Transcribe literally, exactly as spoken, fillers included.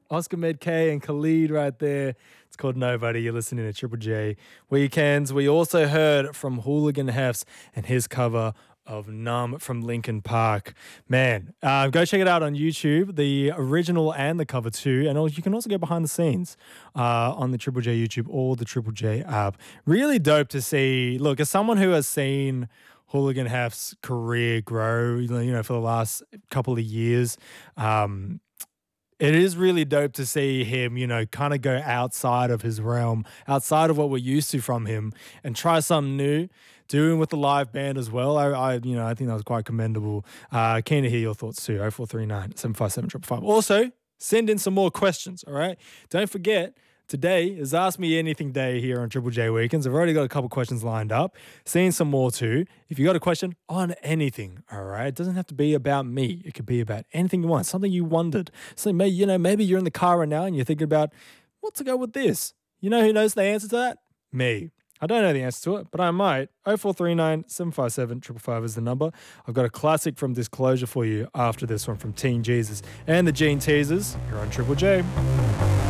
Oscar Med K and Khalid right there. It's called Nobody. You're listening to Triple J Weekends. We also heard from Hooligan Hefs and his cover of Numb from Linkin Park. Man, uh, go check it out on YouTube, the original and the cover too. And you can also go behind the scenes uh, on the Triple J YouTube or the Triple J app. Really dope to see. Look, as someone who has seen Hooligan Hef's career grow, you know, for the last couple of years, um, it is really dope to see him, you know, kind of go outside of his realm, outside of what we're used to from him, and try something new, doing with the live band as well. I, I you know, I think that was quite commendable. Uh, keen to hear your thoughts too. oh four three nine, seven five seven, five five five. Also, send in some more questions, all right? Don't forget, today is Ask Me Anything Day here on Triple J Weekends. I've already got a couple questions lined up, seeing some more too. If you got a question on anything, all right, it doesn't have to be about me. It could be about anything you want, something you wondered. So maybe, you know, maybe you're in the car right now and you're thinking about, what to go with this? You know who knows the answer to that? Me. I don't know the answer to it, but I might. oh four three nine, seven five seven, five five five is the number. I've got a classic from Disclosure for you after this one from Teen Jesus and the Gene Teasers. You're on Triple J.